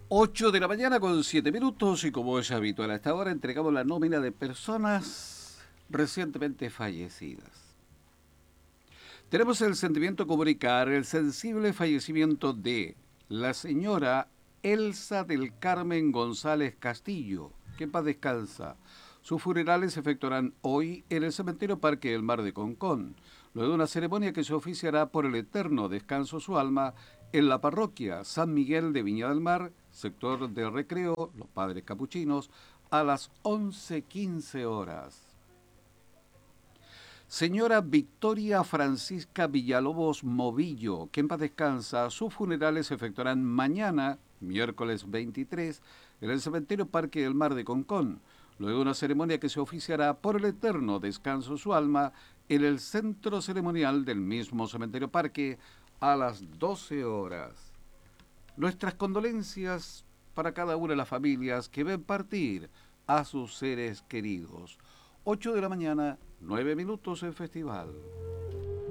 8 de la mañana con 7 minutos y como es habitual a esta hora entregamos la nómina de personas recientemente fallecidas. Tenemos el sentimiento de comunicar el sensible fallecimiento de la señora Elsa del Carmen González Castillo, que en paz descansa. Sus funerales se efectuarán hoy en el cementerio Parque del Mar de Concón, luego de una ceremonia que se oficiará por el eterno descanso de su alma en la parroquia San Miguel de Viña del Mar, sector de recreo, los Padres Capuchinos, a las 11:15 horas. Señora Victoria Francisca Villalobos Movillo, que en paz descansa, sus funerales se efectuarán mañana, miércoles 23, en el cementerio Parque del Mar de Concón, luego de una ceremonia que se oficiará por el eterno descanso de su alma en el centro ceremonial del mismo cementerio Parque a las 12 horas. Nuestras condolencias para cada una de las familias que ven partir a sus seres queridos. 8 de la mañana, 9 minutos en festival.